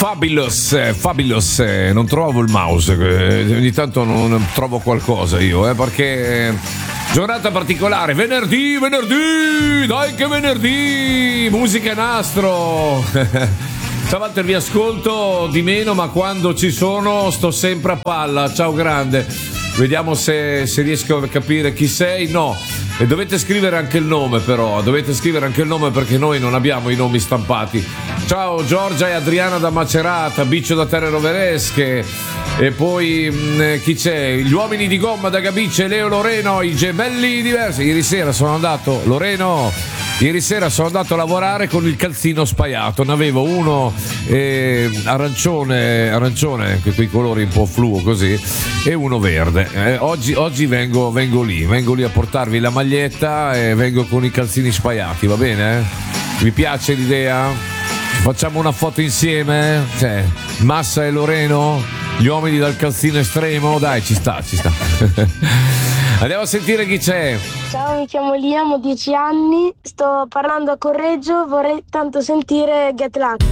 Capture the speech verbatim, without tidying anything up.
Fabulous, eh, Fabulous, eh, non trovo il mouse, eh, ogni tanto non, non trovo qualcosa io, eh, perché eh, giornata particolare, venerdì, venerdì, dai che venerdì, musica e nastro. Ciao Walter, vi ascolto di meno, ma quando ci sono sto sempre a palla. Ciao grande, vediamo se, se riesco a capire chi sei. No, e dovete scrivere anche il nome, però dovete scrivere anche il nome perché noi non abbiamo i nomi stampati. Ciao Giorgia e Adriana da Macerata, Biccio da Terre Roveresche, e poi mh, chi c'è? Gli uomini di gomma da Gabice, Leo Loreno, i gemelli diversi. Ieri sera sono andato, Loreno, ieri sera sono andato a lavorare con il calzino spaiato, ne avevo uno eh, arancione, arancione, quei colori un po' fluo così, e uno verde. Eh, oggi oggi vengo, vengo lì, vengo lì a portarvi la maglietta e vengo con i calzini spaiati, va bene? Eh? Vi piace l'idea? Facciamo una foto insieme? Cioè, Massa e Loreno, gli uomini dal calzino estremo, dai, ci sta, ci sta. Andiamo a sentire chi c'è. Ciao, mi chiamo Liam, ho dieci anni, sto parlando a Correggio, vorrei tanto sentire Get Lucky.